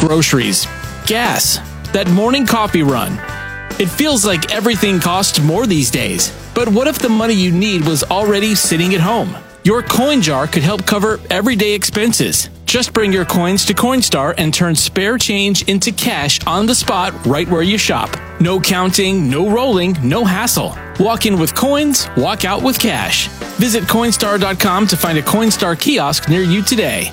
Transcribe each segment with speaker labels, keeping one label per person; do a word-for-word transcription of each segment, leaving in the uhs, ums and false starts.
Speaker 1: groceries, gas, that morning coffee run. It feels like everything costs more these days. But what if the money you need was already sitting at home? Your coin jar could help cover everyday expenses. Just bring your coins to Coinstar and turn spare change into cash on the spot right where you shop. No counting, no rolling, no hassle. Walk in with coins, walk out with cash. Visit Coinstar dot com to find a Coinstar kiosk near you today.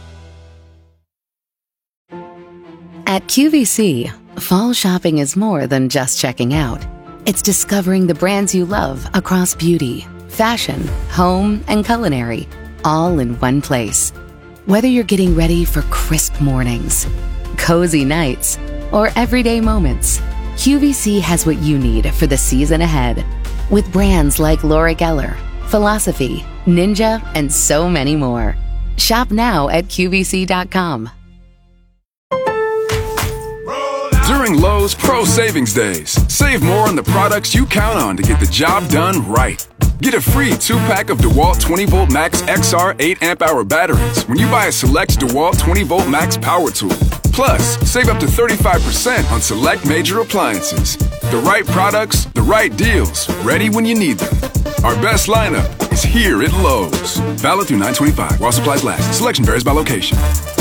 Speaker 2: At Q V C, fall shopping is more than just checking out. It's discovering the brands you love across beauty, fashion, home, and culinary, all in one place. Whether you're getting ready for crisp mornings, cozy nights, or everyday moments, Q V C has what you need for the season ahead. With brands like Laura Geller, Philosophy, Ninja, and so many more. Shop now at Q V C dot com.
Speaker 3: During Lowe's Pro Savings Days, save more on the products you count on to get the job done right. Get a free two-pack of DeWalt twenty volt Max X R eight amp hour batteries when you buy a select DeWalt twenty volt Max power tool. Plus, save up to thirty-five percent on select major appliances. The right products, the right deals, ready when you need them. Our best lineup is here at Lowe's. Valid through nine twenty-five while supplies last. Selection varies by location.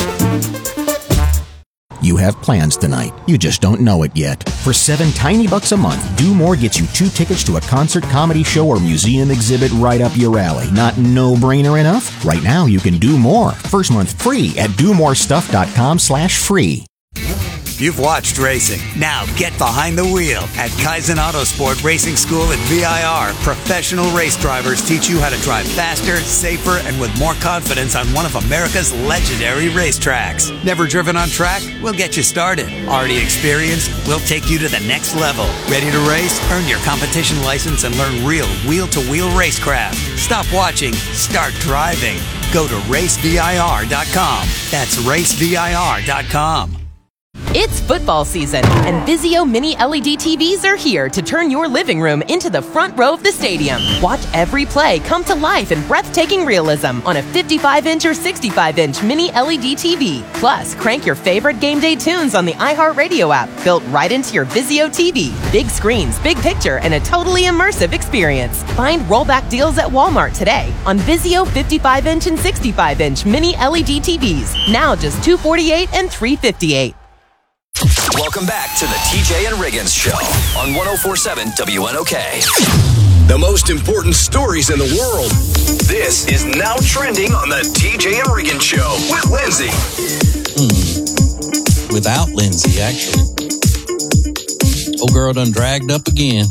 Speaker 4: You have plans tonight. You just don't know it yet. For seven tiny bucks a month, Do More gets you two tickets to a concert, comedy show, or museum exhibit right up your alley. Not no-brainer enough? Right now, you can do more. First month free at do more stuff dot com slash free.
Speaker 5: You've watched racing. Now get behind the wheel. At Kaizen Autosport Racing School at V I R, professional race drivers teach you how to drive faster, safer, and with more confidence on one of America's legendary racetracks. Never driven on track? We'll get you started. Already experienced? We'll take you to the next level. Ready to race? Earn your competition license and learn real wheel-to-wheel racecraft. Stop watching. Start driving. Go to race V I R dot com. That's race V I R dot com.
Speaker 6: It's football season, and Vizio Mini L E D T Vs are here to turn your living room into the front row of the stadium. Watch every play come to life in breathtaking realism on a fifty-five inch or sixty-five inch Mini L E D T V. Plus, crank your favorite game day tunes on the iHeartRadio app, built right into your Vizio T V. Big screens, big picture, and a totally immersive experience. Find rollback deals at Walmart today on Vizio fifty-five inch and sixty-five inch Mini L E D T Vs. Now just two hundred forty-eight dollars and three hundred fifty-eight dollars.
Speaker 7: Welcome back to the T J and Riggins Show on one oh four point seven W N O K. The most important stories in the world. This is Now Trending on the T J and Riggins Show with Lindsay.
Speaker 8: Hmm. Without Lindsay, actually. Old girl done dragged up again.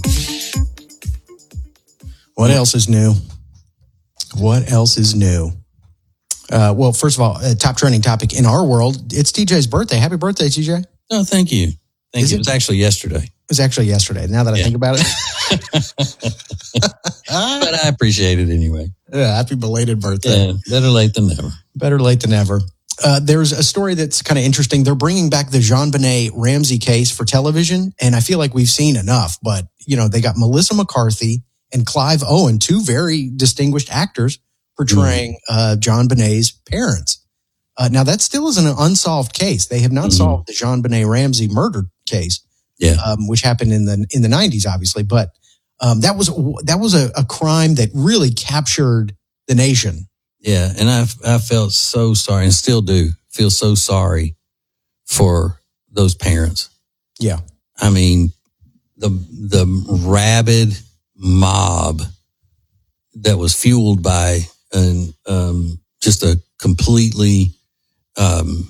Speaker 9: What else is new? What else is new? Uh, well, first of all, a top trending topic in our world, it's T J's birthday. Happy birthday, T J.
Speaker 8: Oh, thank you. Thank
Speaker 9: Is
Speaker 8: you.
Speaker 9: it?
Speaker 8: It was actually yesterday.
Speaker 9: It was actually yesterday, now that I
Speaker 8: Yeah.
Speaker 9: think about it.
Speaker 8: But I appreciate it anyway.
Speaker 9: Yeah, happy belated birthday.
Speaker 8: Yeah, better late than never.
Speaker 9: Better late than never. Uh, there's a story that's kind of interesting. They're bringing back the JonBenet Ramsey case for television, and I feel like we've seen enough. But, you know, they got Melissa McCarthy and Clive Owen, two very distinguished actors portraying mm. uh, JonBenet's parents. Uh, now, that still is an unsolved case. They have not mm-hmm. solved the JonBenet Ramsey murder case,
Speaker 8: yeah.
Speaker 9: um, which happened in the in the nineties, obviously. But um, that was that was a, a crime that really captured the nation.
Speaker 8: Yeah, and I I felt so sorry, and still do feel so sorry for those parents.
Speaker 9: Yeah,
Speaker 8: I mean the the rabid mob that was fueled by an um, just a completely um,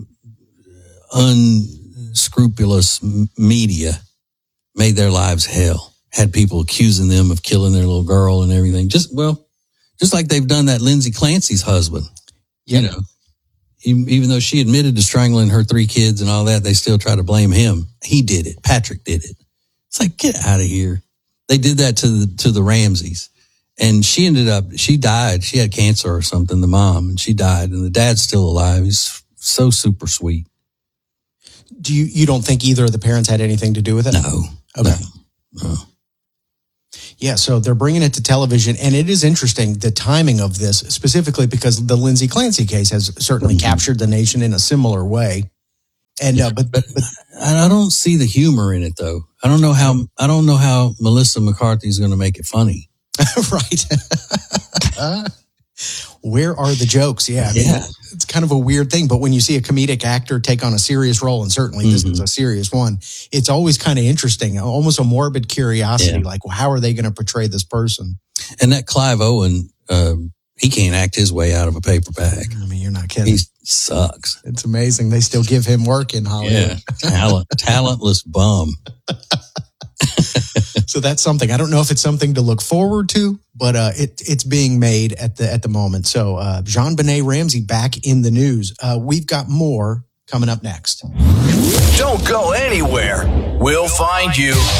Speaker 8: unscrupulous media made their lives hell. Had people accusing them of killing their little girl and everything. Just well, just like they've done that Lindsay Clancy's husband.
Speaker 9: Yeah.
Speaker 8: You know, even, even though she admitted to strangling her three kids and all that, they still try to blame him. He did it. Patrick did it. It's like, get out of here. They did that to the to the Ramseys. And she ended up, she died. She had cancer or something, the mom, and she died. And the dad's still alive. He's so super sweet.
Speaker 9: Do you, you don't think either of the parents had anything to do with it?
Speaker 8: No.
Speaker 9: Okay.
Speaker 8: No. no.
Speaker 9: Yeah, so they're bringing it to television. And it is interesting, the timing of this, specifically because the Lindsay Clancy case has certainly mm-hmm. captured the nation in a similar way. And uh, but, but but
Speaker 8: I don't see the humor in it though. I don't know how I don't know how Melissa McCarthy is going to make it funny.
Speaker 9: Right. uh, where are the jokes? Yeah, I mean,
Speaker 8: Yeah.
Speaker 9: it's kind of a weird thing. But when you see a comedic actor take on a serious role, and certainly this
Speaker 8: Mhm.
Speaker 9: is a serious one, it's always kind of interesting, almost a morbid curiosity.
Speaker 8: Yeah.
Speaker 9: Like, well, how are they going to portray this person?
Speaker 8: And that Clive Owen, um, he can't act his way out of a paper bag.
Speaker 9: I mean, you're not kidding.
Speaker 8: He sucks.
Speaker 9: It's amazing. They still give him work in Hollywood.
Speaker 8: Yeah, talent, talentless bum.
Speaker 9: So that's something. I don't know if it's something to look forward to, but uh, it it's being made at the at the moment. So uh, JonBenet Ramsey back in the news. Uh, we've got more coming up next.
Speaker 7: Don't go anywhere. We'll find you